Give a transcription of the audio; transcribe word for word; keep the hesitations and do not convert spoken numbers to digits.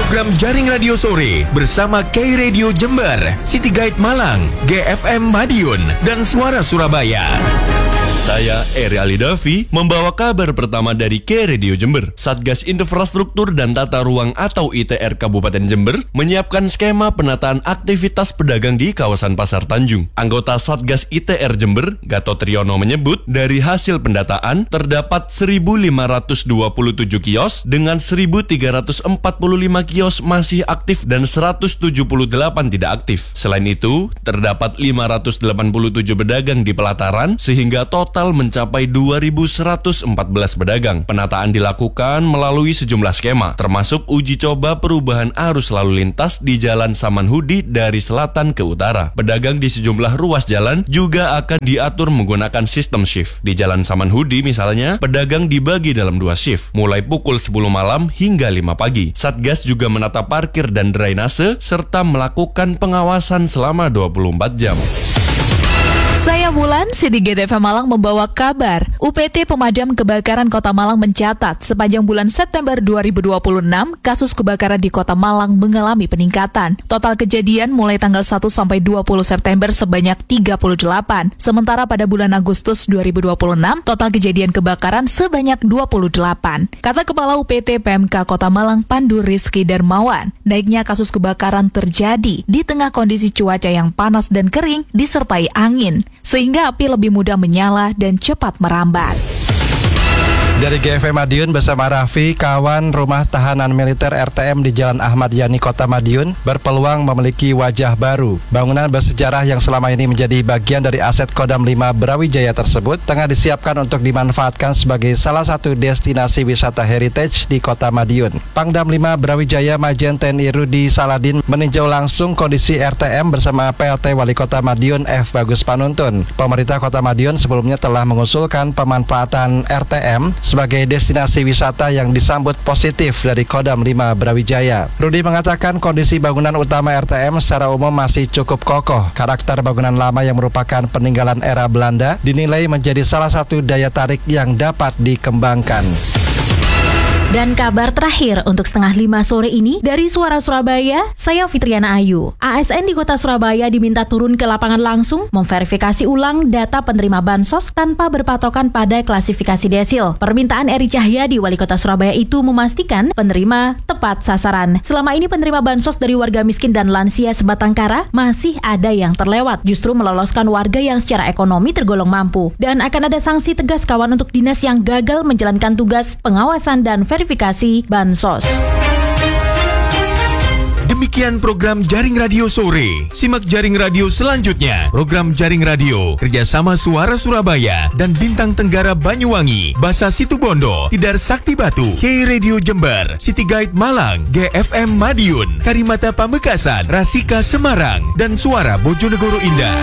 program Jaring Radio Sore bersama K-Radio Jember, City Guide Malang, G F M Madiun, dan Suara Surabaya. Saya Eri Alidavi membawa kabar pertama dari K-Radio Jember. Satgas Infrastruktur dan Tata Ruang atau I T R Kabupaten Jember menyiapkan skema penataan aktivitas pedagang di kawasan Pasar Tanjung. Anggota Satgas I T R Jember, Gatot Triyono menyebut, dari hasil pendataan terdapat seribu lima ratus dua puluh tujuh kios dengan seribu tiga ratus empat puluh lima kios masih aktif dan seratus tujuh puluh delapan tidak aktif. Selain itu, terdapat lima ratus delapan puluh tujuh pedagang di pelataran sehingga total Total mencapai dua ribu seratus empat belas pedagang. Penataan dilakukan melalui sejumlah skema, termasuk uji coba perubahan arus lalu lintas di Jalan Samanhudi dari selatan ke utara. Pedagang di sejumlah ruas jalan juga akan diatur menggunakan sistem shift. Di Jalan Samanhudi misalnya, pedagang dibagi dalam dua shift, mulai pukul sepuluh malam hingga lima pagi. Satgas juga menata parkir dan drainase, serta melakukan pengawasan selama dua puluh empat jam. Saya Wulan, City Guide F M Malang membawa kabar. U P T Pemadam Kebakaran Kota Malang mencatat sepanjang bulan September dua ribu dua puluh enam, kasus kebakaran di Kota Malang mengalami peningkatan. Total kejadian mulai tanggal satu sampai dua puluh September sebanyak tiga puluh delapan. Sementara pada bulan Agustus dua ribu dua puluh enam, total kejadian kebakaran sebanyak dua puluh delapan. Kata Kepala U P T P M K Kota Malang Pandu Rizky Darmawan, naiknya kasus kebakaran terjadi di tengah kondisi cuaca yang panas dan kering disertai angin, sehingga api lebih mudah menyala dan cepat merambat. Dari G F M Madiun bersama Raffi, kawan rumah tahanan militer R T M di Jalan Ahmad Yani, Kota Madiun berpeluang memiliki wajah baru. Bangunan bersejarah yang selama ini menjadi bagian dari aset Kodam lima Brawijaya tersebut tengah disiapkan untuk dimanfaatkan sebagai salah satu destinasi wisata heritage di Kota Madiun. Pangdam lima Brawijaya Majen T N I Rudi Saladin meninjau langsung kondisi R T M bersama P L T Wali Kota Madiun F. Bagus Panuntun. Pemerintah Kota Madiun sebelumnya telah mengusulkan pemanfaatan R T M sebagai destinasi wisata yang disambut positif dari Kodam lima Brawijaya. Rudi mengatakan kondisi bangunan utama R T M secara umum masih cukup kokoh. Karakter bangunan lama yang merupakan peninggalan era Belanda dinilai menjadi salah satu daya tarik yang dapat dikembangkan. Dan kabar terakhir untuk setengah lima sore ini dari Suara Surabaya, saya Fitriana Ayu. A S N di Kota Surabaya diminta turun ke lapangan langsung memverifikasi ulang data penerima bansos tanpa berpatokan pada klasifikasi desil. Permintaan Eri Cahyadi, Wali Kota Surabaya itu memastikan penerima tepat sasaran. Selama ini penerima bansos dari warga miskin dan lansia sebatang kara masih ada yang terlewat, justru meloloskan warga yang secara ekonomi tergolong mampu. Dan akan ada sanksi tegas kawan untuk dinas yang gagal menjalankan tugas pengawasan dan verifikasi verifikasi bansos. Demikian program Jaring Radio Sore. Simak Jaring Radio selanjutnya. Program Jaring Radio kerjasama Suara Surabaya dan Bintang Tenggara Banyuwangi, Basa Situbondo, Tidar Sakti Batu, K-Radio Jember, City Guide Malang, G F M Madiun, Karimata Pamekasan, Rasika Semarang, dan Suara Bojonegoro Indah.